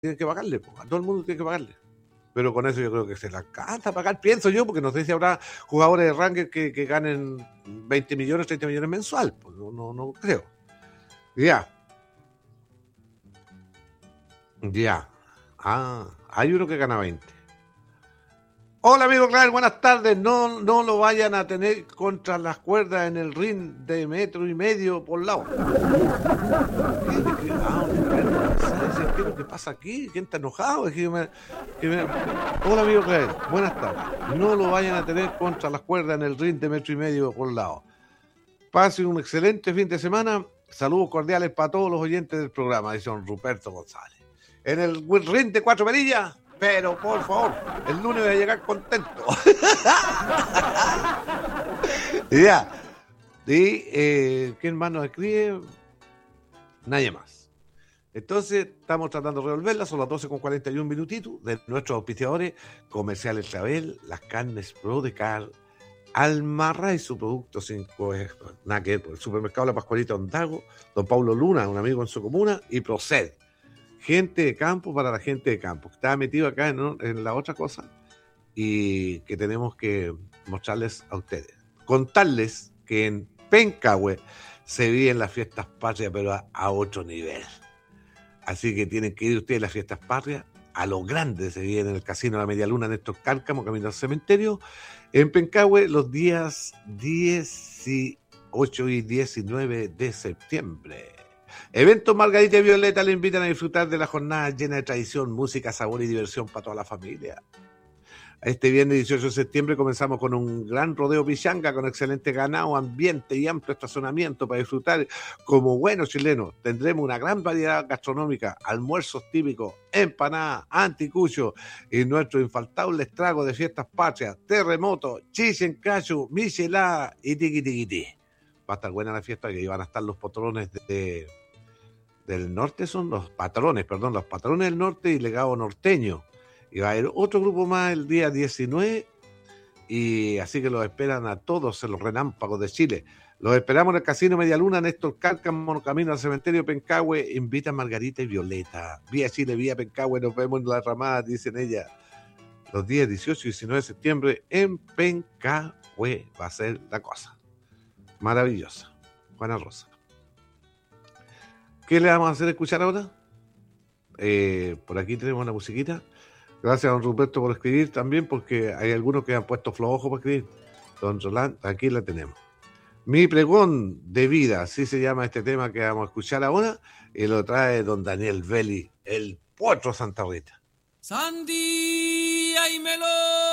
tienen que pagarle, pues, a todo el mundo tiene que pagarle. Pero con eso yo creo que se la alcanza a pagar, pienso yo, porque no sé si habrá jugadores de ranking que ganen 20 millones, 30 millones mensual, pues no creo. Ya. Hay uno que gana 20. Hola amigo Clavel, buenas tardes. No lo vayan a tener contra las cuerdas en el ring de 1.5 metros por lado. ¿Qué es lo que pasa aquí? ¿Quién está enojado? Hola amigo Clavel, buenas tardes. No lo vayan a tener contra las cuerdas en el ring de 1.5 metros por lado. Pasen un excelente fin de semana. Saludos cordiales para todos los oyentes del programa, dice don Ruperto González. En el ring de 4 perillas. Pero, por favor, el lunes voy a llegar contento. Ya. Y, ¿quién más nos escribe? Nadie más. Entonces, estamos tratando de resolverla. Son las 12:41 minutitos de nuestros auspiciadores comerciales Clavel, las carnes Pro de Car, Almarra y su producto 5 nada que ver, por el supermercado La Pascualita Ondago, don Paulo Luna, un amigo en su comuna, y Proced. Gente de campo para la gente de campo. Estaba metido acá en la otra cosa y que tenemos que mostrarles a ustedes. Contarles que en Pencahue se viven las fiestas patrias, pero a otro nivel. Así que tienen que ir ustedes a las fiestas patrias. A lo grande se vive en el Casino La Media Luna, Néstor Cárcamo, camino al cementerio. En Pencahue los días 18 y 19 de septiembre. Eventos Margarita y Violeta le invitan a disfrutar de la jornada llena de tradición, música, sabor y diversión para toda la familia. Este viernes 18 de septiembre comenzamos con un gran rodeo pichanga con excelente ganado, ambiente y amplio estacionamiento para disfrutar como buenos chilenos. Tendremos una gran variedad gastronómica, almuerzos típicos, empanadas, anticuchos y nuestro infaltable estrago de fiestas patrias, terremoto, chichen-cachu, michelada y tiqui-tiqui-ti. Va a estar buena la fiesta, que ahí van a estar los patrones del norte, los patrones del norte y legado norteño. Y va a haber otro grupo más el día 19, y así que los esperan a todos en los relámpagos de Chile. Los esperamos en el Casino Media Luna, Néstor Cárcamo, camino al cementerio Pencahue. Invita a Margarita y Violeta. Vía Chile, vía Pencahue, nos vemos en la ramada, dicen ellas. Los días 18 y 19 de septiembre en Pencahue va a ser la cosa maravillosa. Juana Rosa. ¿Qué le vamos a hacer escuchar ahora? Por aquí tenemos una musiquita. Gracias a don Ruperto por escribir también, porque hay algunos que han puesto flojo para escribir. Don Roland, aquí la tenemos. Mi pregón de vida, así se llama este tema que vamos a escuchar ahora, y lo trae don Daniel Belli, el Potro Santa Rita. Sandía y melón.